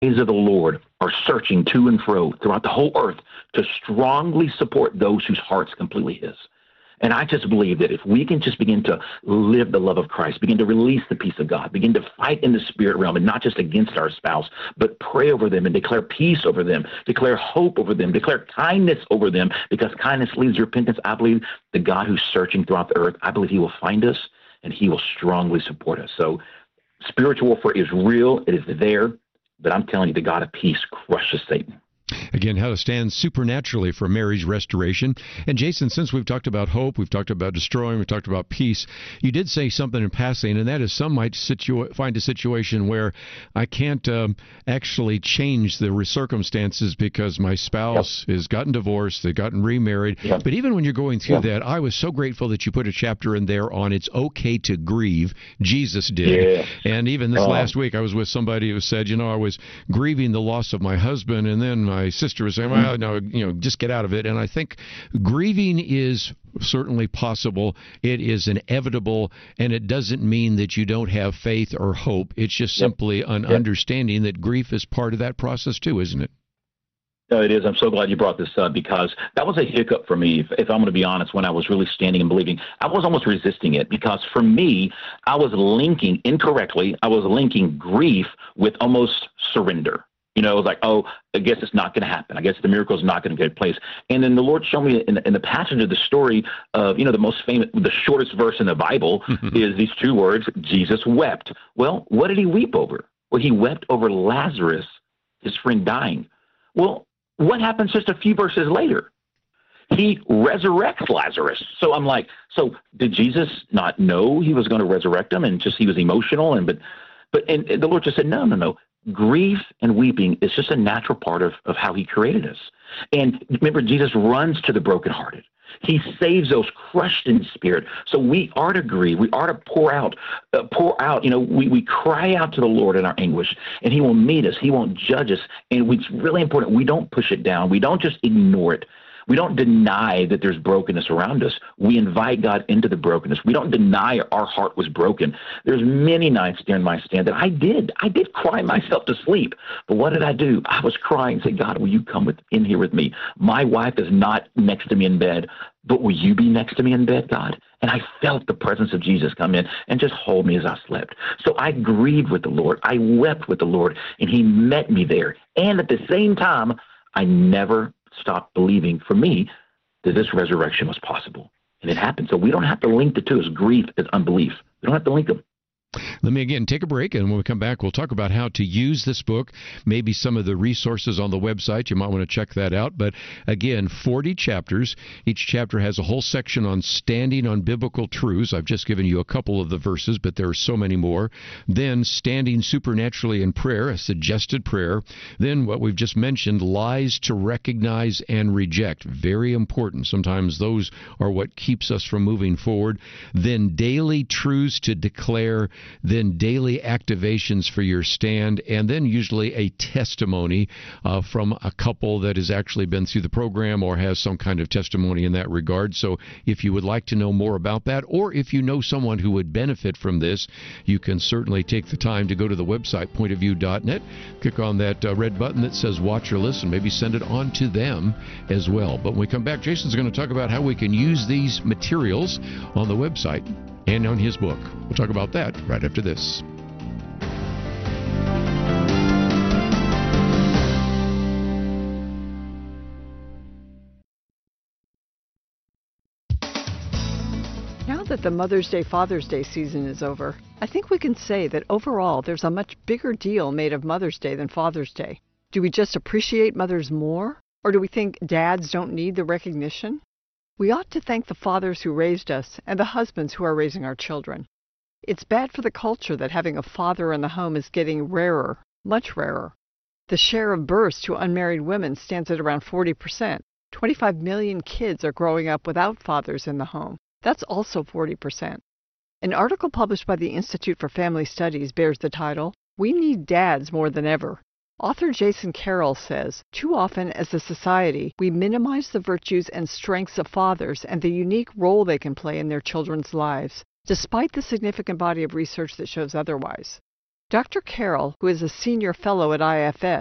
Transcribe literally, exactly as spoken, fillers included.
eyes of the Lord are searching to and fro throughout the whole earth to strongly support those whose heart's completely His. And I just believe that if we can just begin to live the love of Christ, begin to release the peace of God, begin to fight in the spirit realm, and not just against our spouse, but pray over them and declare peace over them, declare hope over them, declare kindness over them, because kindness leads to repentance. I believe the God who's searching throughout the earth, I believe He will find us and He will strongly support us. So spiritual warfare is real. It is there. But I'm telling you, the God of peace crushes Satan. Again, how to stand supernaturally for marriage restoration. And Jason, since we've talked about hope, we've talked about destroying, we've talked about peace, you did say something in passing, and that is some might situa- find a situation where I can't um, actually change the circumstances because my spouse yep. has gotten divorced, they've gotten remarried. Yep. But even when you're going through yep. that, I was so grateful that you put a chapter in there on it's okay to grieve. Jesus did. Yes. And even this oh. last week, I was with somebody who said, you know, I was grieving the loss of my husband, and then my My sister was saying, well, no, you know, just get out of it. And I think grieving is certainly possible. It is inevitable, and it doesn't mean that you don't have faith or hope. It's just yep. simply an yep. understanding that grief is part of that process too, isn't it? No, it is. I'm so glad you brought this up, because that was a hiccup for me, if, if I'm going to be honest, when I was really standing and believing. I was almost resisting it, because for me, I was linking incorrectly, I was linking grief with almost surrender. You know, it was like, oh, I guess it's not going to happen. I guess the miracle is not going to take place. And then the Lord showed me in the, in the passage of the story of, you know, the most famous, the shortest verse in the Bible is these two words, Jesus wept. Well, what did He weep over? Well, He wept over Lazarus, his friend, dying. Well, what happens just a few verses later? He resurrects Lazarus. So I'm like, so did Jesus not know He was going to resurrect him, and just he was emotional? And but but and, and the Lord just said, no, no, no. Grief and weeping is just a natural part of, of how He created us. And remember, Jesus runs to the brokenhearted. He saves those crushed in spirit. So we are to grieve. We are to pour out, uh, pour out. You know, we, we cry out to the Lord in our anguish, and He will meet us. He won't judge us. And it's really important. We don't push it down. We don't just ignore it. We don't deny that there's brokenness around us. We invite God into the brokenness. We don't deny our heart was broken. There's many nights during my stand that I did. I did cry myself to sleep. But what did I do? I was crying and said, God, will you come with, in here with me? My wife is not next to me in bed, but will you be next to me in bed, God? And I felt the presence of Jesus come in and just hold me as I slept. So I grieved with the Lord. I wept with the Lord, and He met me there. And at the same time, I never stop believing, for me, that this resurrection was possible. And it happened. So we don't have to link the two as grief as unbelief. We don't have to link them. Let me again take a break, and when we come back, we'll talk about how to use this book, maybe some of the resources on the website. You might want to check that out. But again, forty chapters. Each chapter has a whole section on standing on biblical truths. I've just given you a couple of the verses, but there are so many more. Then standing supernaturally in prayer, a suggested prayer. Then what we've just mentioned, lies to recognize and reject. Very important. Sometimes those are what keeps us from moving forward. Then daily truths to declare. Then daily activations for your stand, and then usually a testimony uh, from a couple that has actually been through the program or has some kind of testimony in that regard. So if you would like to know more about that, or if you know someone who would benefit from this, you can certainly take the time to go to the website, point of view dot net, click on that uh, red button that says watch or listen, maybe send it on to them as well. But when we come back, Jason's going to talk about how we can use these materials on the website and on his book. We'll talk about that right after this. Now that the Mother's Day, Father's Day season is over, I think we can say that overall there's a much bigger deal made of Mother's Day than Father's Day. Do we just appreciate mothers more? Or do we think dads don't need the recognition? We ought to thank the fathers who raised us and the husbands who are raising our children. It's bad for the culture that having a father in the home is getting rarer, much rarer. The share of births to unmarried women stands at around forty percent. twenty-five million kids are growing up without fathers in the home. That's also forty percent. An article published by the Institute for Family Studies bears the title, "We Need Dads More Than Ever." Author Jason Carroll says, too often as a society, we minimize the virtues and strengths of fathers and the unique role they can play in their children's lives, despite the significant body of research that shows otherwise. Doctor Carroll, who is a senior fellow at I F S,